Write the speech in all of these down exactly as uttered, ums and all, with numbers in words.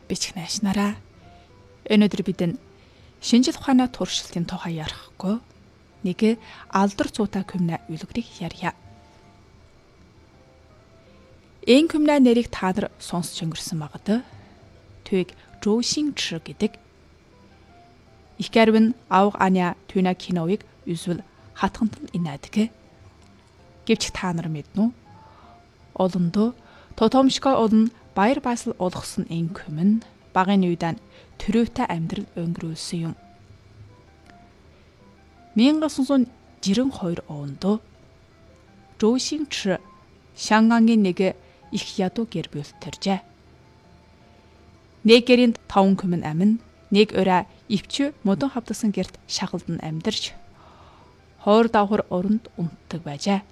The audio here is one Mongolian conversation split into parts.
бичих найшнараа. Өнөөдөр бид энэ шинжил ухааны туршилтын тухай ярахгүй нэг алдар цуута күмнэ үлгэрийг ярья. Энэ күмнэ нэрийг та нар сонсч өнгөрсөн багад. Түүг Жоушин Ч гэдэг. Ich gerben auch eine Töne Kinoig үзвэл хатгантал инаадаг. Гэвч та нар мэднэ үү? Олондоо тотомшгой олон баяр баясгал олгосон энэ күмэн багын үедээ төрөөтэй амьдрал өнгөрүүлсэн юм. 천구백 구십이 онд Жоушин Ч Шангангийн нэг их ядуу гэр бүл төржээ. Нэг гэрийн таван күмэн амин нэг өрөө ивч модон хавдсан гэрт шагалдан амьдарч хойр давхар оронд унтдаг байжээ.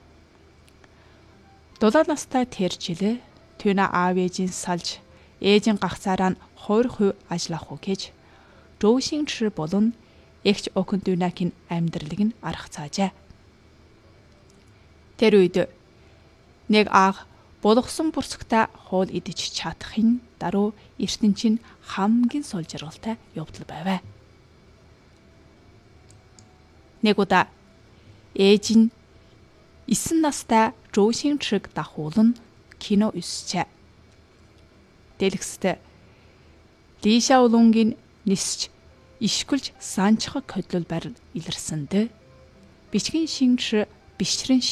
Дулаан настай тэр жил түүнэ аав ээжийн салж ээжийн гагцаараа нь хоёр хувь ажиллах уу гэж Жоушин Ч болон эгч Окундүнакийн амьдралыг нь арга цаажээ. Тэр үед нэг аах болгосон бүрцгтээ хоол идэж чадахын даруй ертөнцийн хамгийн сул жаргалтай явдал байваа. Нэг удаа ээж нь эссэн настай Жоушин Чг дахуулан кино үзчихэ. Дэлгэцтэй Лиша Улунгийн нисч ишгүүлж санчхаг хөдлөл барил илэрсэнд бичгийн шинж бишрэн